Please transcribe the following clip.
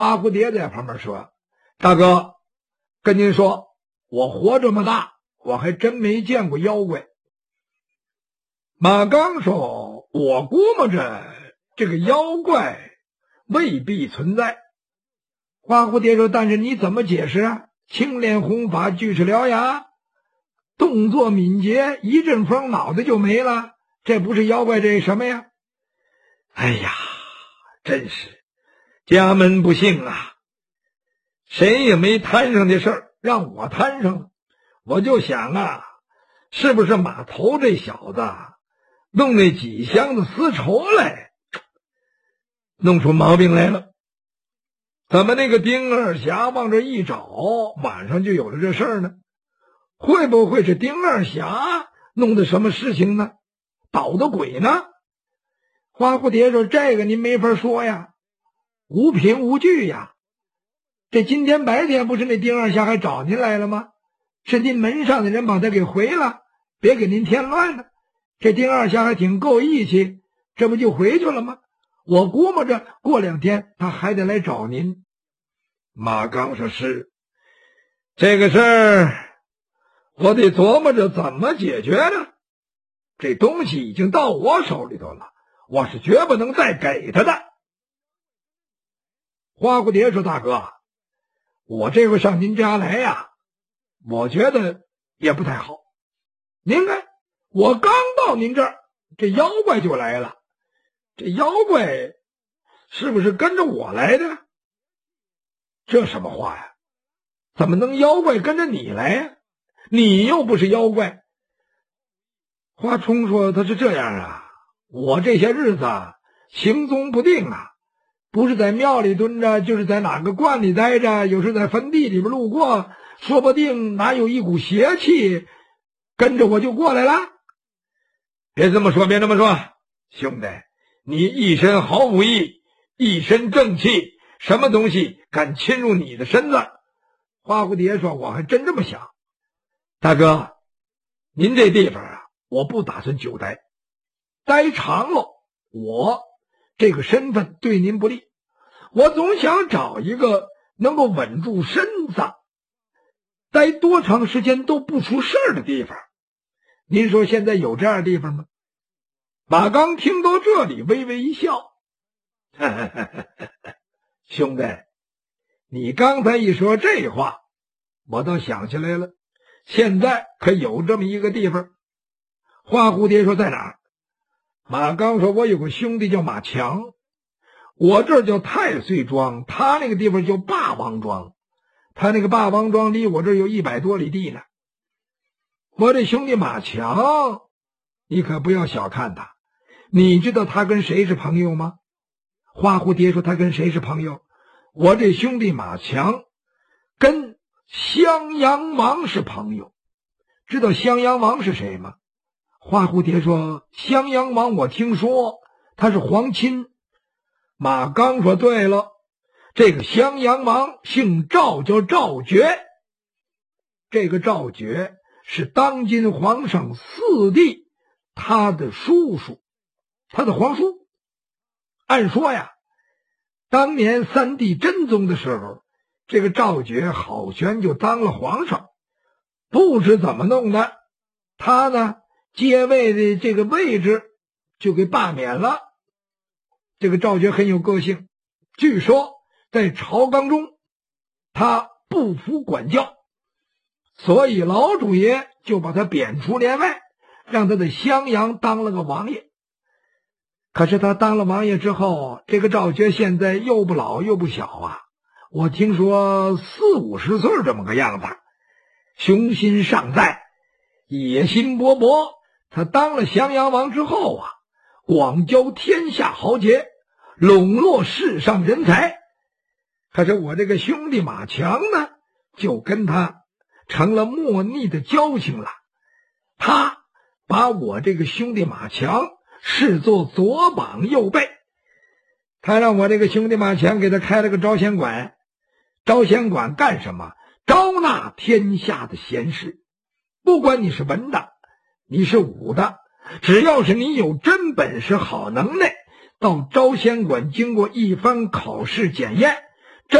阿蝴蝶在旁边说：“大哥，跟您说，我活这么大，我还真没见过妖怪。”马刚说：“我估摸着这个妖怪未必存在。”花蝴蝶说：“但是你怎么解释啊？青脸红发，锯齿獠牙，动作敏捷，一阵风脑袋就没了，这不是妖怪，这是什么呀？”哎呀，真是家门不幸啊，谁也没摊上的事儿让我摊上了。我就想啊，是不是马头这小子弄那几箱子丝绸来，弄出毛病来了？怎么那个丁二侠往这一找，晚上就有了这事儿呢？会不会是丁二侠弄的什么事情呢？捣的鬼呢？花蝴蝶说：“这个您没法说呀，无凭无据呀。这今天白天不是那丁二侠还找您来了吗？是您门上的人把他给回了，别给您添乱了。这丁二侠还挺够义气，这不就回去了吗？我估摸着过2天他还得来找您。”马刚说：“是，这个事儿我得琢磨着怎么解决呢。这东西已经到我手里头了，我是绝不能再给他的。”花蝴蝶说：“大哥，我这回上您家来呀，我觉得也不太好。您看，我刚到您这儿，这妖怪就来了。这妖怪是不是跟着我来的？这什么话呀？怎么能妖怪跟着你来呀？你又不是妖怪。”花冲说：“他是这样啊，我这些日子行踪不定啊，不是在庙里蹲着，就是在哪个观里待着，有时在坟地里边路过，说不定哪有一股邪气跟着我就过来了。”“别这么说，别这么说，兄弟，你一身好武艺，一身正气，什么东西敢侵入你的身子？”花蝴蝶说：“我还真这么想。大哥，您这地方啊，我不打算久待，待长了我这个身份对您不利，我总想找一个能够稳住身子，待多长时间都不出事儿的地方。您说现在有这样的地方吗？”马刚听到这里微微一笑：“兄弟，你刚才一说这话，我倒想起来了，现在可有这么一个地方。”花蝴蝶说：“在哪儿？”马刚说：“我有个兄弟叫马强，我这儿叫太岁庄，他那个地方叫霸王庄，他那个霸王庄离我这儿有100多里地呢。我这兄弟马强，你可不要小看他，你知道他跟谁是朋友吗？”花蝴蝶说：“他跟谁是朋友？”我这兄弟马强跟襄阳王是朋友。知道襄阳王是谁吗？花蝴蝶说：“襄阳王我听说他是皇亲。”马刚说：“对了，这个襄阳王姓赵，叫赵觉。这个赵觉是当今皇上4弟他的叔叔，他的皇叔。按说呀，当年3弟真宗的时候，这个赵觉好悬就当了皇上，不知怎么弄的，他呢接位的这个位置就给罢免了。这个赵觉很有个性，据说在朝纲中他不服管教，所以老主爷就把他贬出帘外，让他在襄阳当了个王爷。可是他当了王爷之后，这个赵觉现在又不老又不小啊，我听说40、50岁这么个样子，雄心尚在，野心勃勃。他当了襄阳王之后啊，广交天下豪杰，笼络世上人才。可是我这个兄弟马强呢，就跟他成了莫逆的交情了。他把我这个兄弟马强视作左膀右臂，他让我这个兄弟马强给他开了个招贤馆。招贤馆干什么？招纳天下的贤士，不管你是文的，你是武的，只要是你有真本事、好能耐，到招贤馆经过一番考试检验，